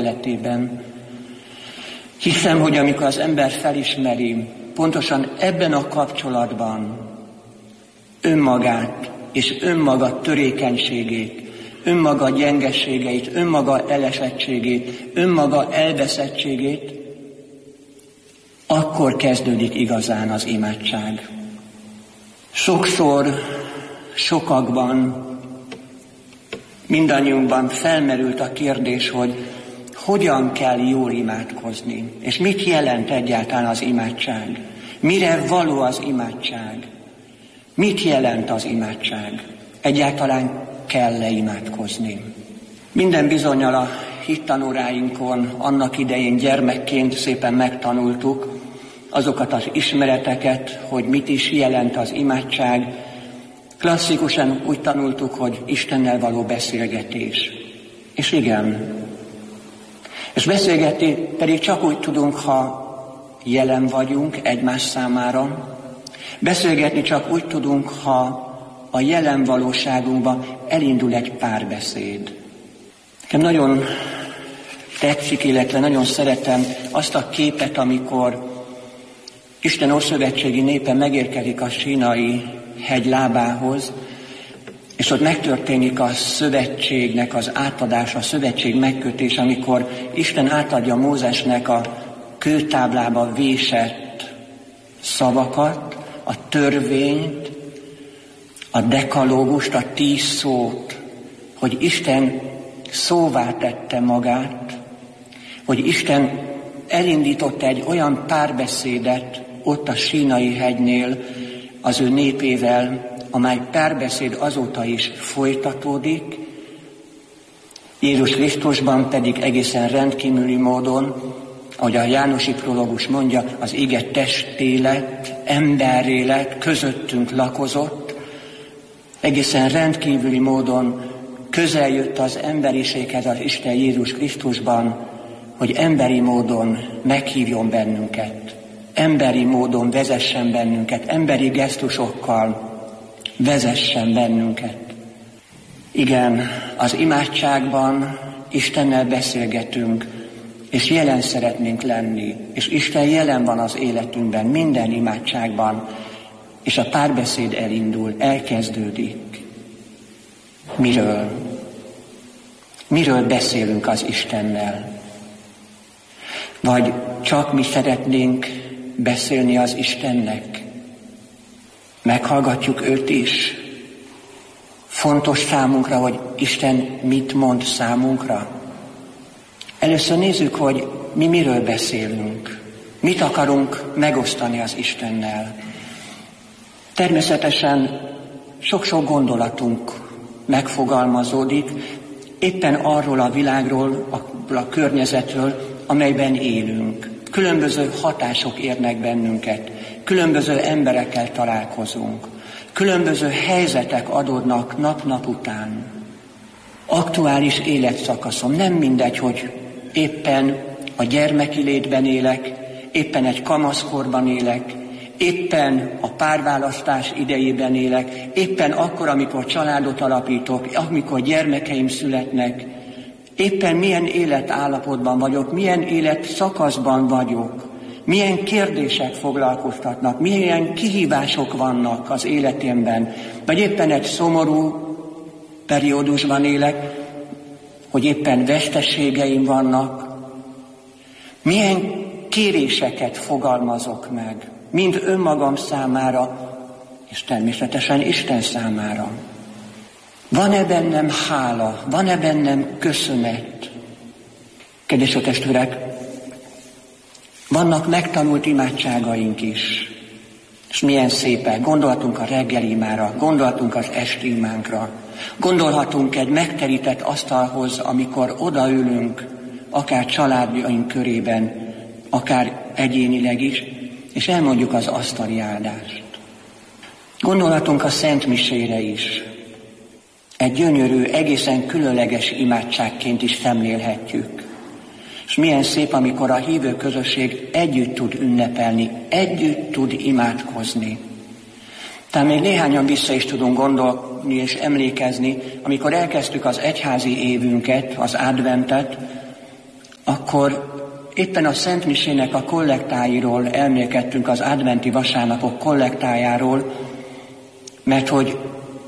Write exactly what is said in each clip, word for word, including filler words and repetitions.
életében. Hiszem, hogy amikor az ember felismeri pontosan ebben a kapcsolatban önmagát és önmaga törékenységét, önmaga gyengeségeit, önmaga elesettségét, önmaga elveszettségét, akkor kezdődik igazán az imádság. Sokszor, sokakban, mindannyiunkban felmerült a kérdés, hogy hogyan kell jól imádkozni, és mit jelent egyáltalán az imádság, mire való az imádság, mit jelent az imádság, egyáltalán kell-e imádkozni. Minden bizonnyal a hittanóráinkon annak idején gyermekként szépen megtanultuk azokat az ismereteket, hogy mit is jelent az imádság. Klasszikusan úgy tanultuk, hogy Istennel való beszélgetés. És igen, és beszélgetni pedig csak úgy tudunk, ha jelen vagyunk egymás számára. Beszélgetni csak úgy tudunk, ha a jelen valóságunkban elindul egy párbeszéd. Nekem nagyon tetszik, illetve nagyon szeretem azt a képet, amikor Isten ószövetségi népe megérkezik a Sínai hegy lábához, és ott megtörténik a szövetségnek az átadása, a szövetség megkötés, amikor Isten átadja Mózesnek a kőtáblába vésett szavakat, a törvényt, a dekalógust, a tíz szót, hogy Isten szóvá tette magát, hogy Isten elindított egy olyan párbeszédet ott a Sínai hegynél az ő népével, amely párbeszéd azóta is folytatódik, Jézus Krisztusban pedig egészen rendkívüli módon, ahogy a Jánosi prológus mondja, az ige testé lett, emberré lett, közöttünk lakozott, egészen rendkívüli módon közel jött az emberiséghez az Isten Jézus Krisztusban, hogy emberi módon meghívjon bennünket, emberi módon vezessen bennünket, emberi gesztusokkal vezessen bennünket. Igen, az imádságban Istennel beszélgetünk, és jelen szeretnénk lenni, és Isten jelen van az életünkben, minden imádságban, és a párbeszéd elindul, elkezdődik. Miről? Miről beszélünk az Istennel? Vagy csak mi szeretnénk beszélni az Istennek? Meghallgatjuk őt is? Fontos számunkra, hogy Isten mit mond számunkra? Először nézzük, hogy mi miről beszélünk. Mit akarunk megosztani az Istennel? Természetesen sok-sok gondolatunk megfogalmazódik, éppen arról a világról, a, a környezetről, amelyben élünk. Különböző hatások érnek bennünket, különböző emberekkel találkozunk, különböző helyzetek adódnak nap-nap után. Aktuális életszakaszom, nem mindegy, hogy éppen a gyermeki létben élek, éppen egy kamaszkorban élek, éppen a párválasztás idejében élek, éppen akkor, amikor családot alapítok, amikor gyermekeim születnek, éppen milyen életállapotban vagyok, milyen életszakaszban vagyok, milyen kérdések foglalkoztatnak, milyen kihívások vannak az életemben, vagy éppen egy szomorú periódusban élek, hogy éppen veszteségeim vannak, milyen kéréseket fogalmazok meg, mind önmagam számára, és természetesen Isten számára. Van-e bennem hála, van-e bennem köszönet? Kedves testvérek, vannak megtanult imádságaink is, és milyen szépek, gondolhatunk a reggeli imára, gondolhatunk az esti imánkra, gondolhatunk egy megterített asztalhoz, amikor odaülünk, akár családjaink körében, akár egyénileg is, és elmondjuk az asztali áldást. Gondolhatunk a Szent Misére is. Egy gyönyörű, egészen különleges imádságként is szemlélhetjük. És milyen szép, amikor a hívő közösség együtt tud ünnepelni, együtt tud imádkozni. Talán még néhányan vissza is tudunk gondolni és emlékezni, amikor elkezdtük az egyházi évünket, az adventet, akkor éppen a Szent Misének a kollektáiról elmélkedtünk, az adventi vasárnapok kollektájáról, mert hogy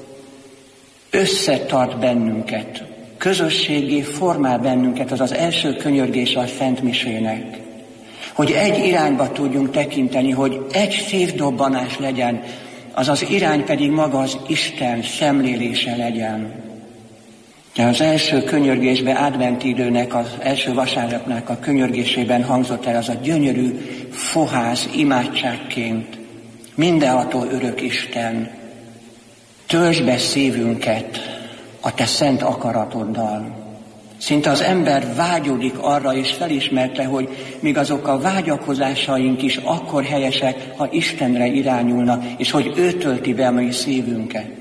összetart bennünket, közösségé formál bennünket az az első könyörgés a Szent Misének, hogy egy irányba tudjunk tekinteni, hogy egy szívdobbanás legyen, az az irány pedig maga az Isten szemlélése legyen. De az első könyörgésben, adventi időnek, az első vasárnapnak a könyörgésében hangzott el az a gyönyörű fohász imádságként: mindenható örök Isten, töltsd be szívünket a te szent akaratoddal. Szinte az ember vágyódik arra, és felismerte, hogy még azok a vágyakozásaink is akkor helyesek, ha Istenre irányulna, és hogy ő tölti be a mi szívünket.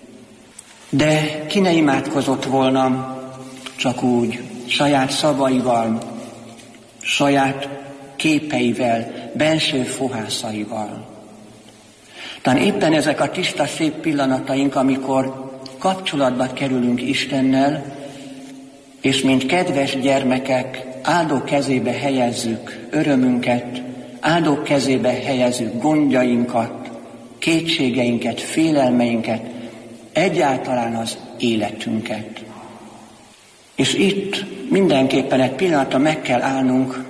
De ki ne imádkozott volna csak úgy, saját szavaival, saját képeivel, benső fohászaival. Talán éppen ezek a tiszta, szép pillanataink, amikor kapcsolatba kerülünk Istennel, és mint kedves gyermekek áldó kezébe helyezzük örömünket, áldó kezébe helyezzük gondjainkat, kétségeinket, félelmeinket, egyáltalán az életünket. És itt mindenképpen egy pillanatra meg kell állnunk,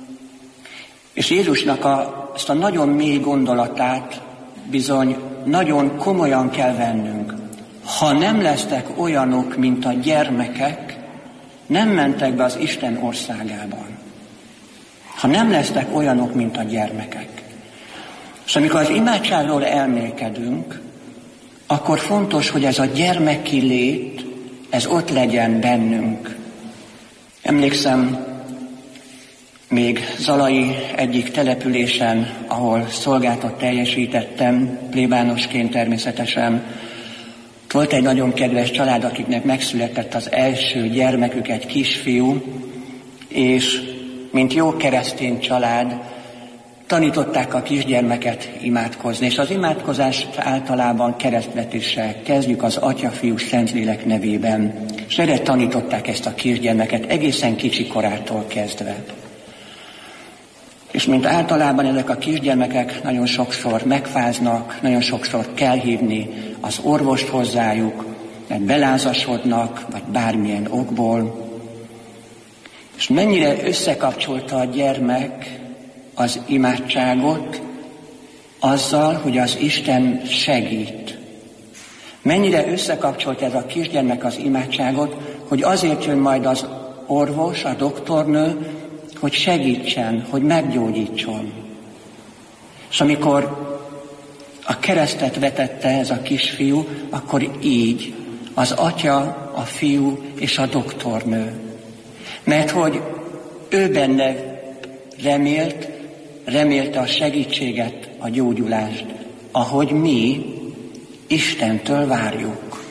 és Jézusnak a, ezt a nagyon mély gondolatát bizony nagyon komolyan kell vennünk. Ha nem lesztek olyanok, mint a gyermekek, nem mentek be az Isten országában. Ha nem lesztek olyanok, mint a gyermekek. És amikor az imádságról elmélkedünk, akkor fontos, hogy ez a gyermeki lét, ez ott legyen bennünk. Emlékszem, még Zalai egyik településen, ahol szolgálatot teljesítettem, plébánosként természetesen, volt egy nagyon kedves család, akiknek megszületett az első gyermekük, egy kisfiú, és mint jó keresztény család, tanították a kisgyermeket imádkozni, és az imádkozást általában keresztvetéssel kezdjük az Atya, Fiú, Szentlélek nevében. És erre tanították ezt a kisgyermeket egészen kicsi korától kezdve. És mint általában ezek a kisgyermekek nagyon sokszor megfáznak, nagyon sokszor kell hívni az orvost hozzájuk, mert belázasodnak, vagy bármilyen okból. És mennyire összekapcsolta a gyermek az imádságot azzal, hogy az Isten segít. Mennyire összekapcsolt ez a kisgyermek az imádságot, hogy azért jön majd az orvos, a doktornő, hogy segítsen, hogy meggyógyítson. És amikor a keresztet vetette ez a kisfiú, akkor így az Atya, a Fiú és a doktornő. Mert hogy ő benne remélt, remélte a segítséget, a gyógyulást, ahogy mi Istentől várjuk.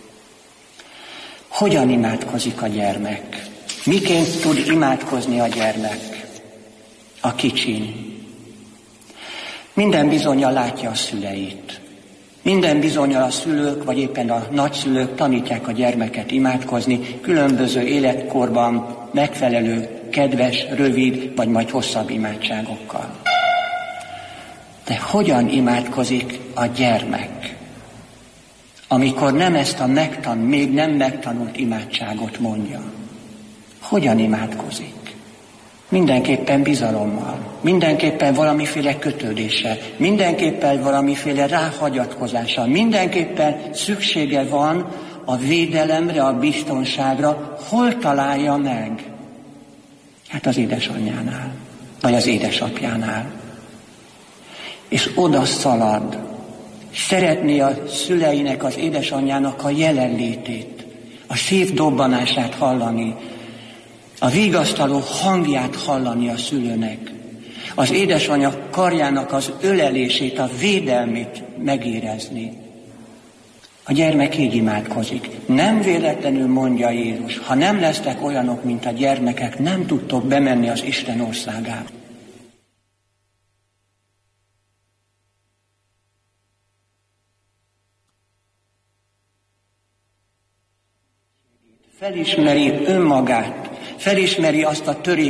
Hogyan imádkozik a gyermek? Miként tud imádkozni a gyermek? A kicsin. Minden bizonnyal látja a szüleit. Minden bizonnyal a szülők, vagy éppen a nagyszülők tanítják a gyermeket imádkozni, különböző életkorban megfelelő, kedves, rövid, vagy majd hosszabb imádságokkal. De hogyan imádkozik a gyermek, amikor nem ezt a megtan, még nem megtanult imádságot mondja? Hogyan imádkozik? Mindenképpen bizalommal, mindenképpen valamiféle kötődéssel, mindenképpen valamiféle ráhagyatkozással, mindenképpen szüksége van a védelemre, a biztonságra. Hol találja meg? Hát az édesanyjánál, vagy az édesapjánál. És oda szalad. Szeretné a szüleinek, az édesanyjának a jelenlétét, a szív dobbanását hallani, a vigasztaló hangját hallani a szülőnek, az édesanyja karjának az ölelését, a védelmét megérezni. A gyermek így imádkozik. Nem véletlenül mondja Jézus, ha nem lesztek olyanok, mint a gyermekek, nem tudtok bemenni az Isten országába. Felismeri önmagát, felismeri azt a törést,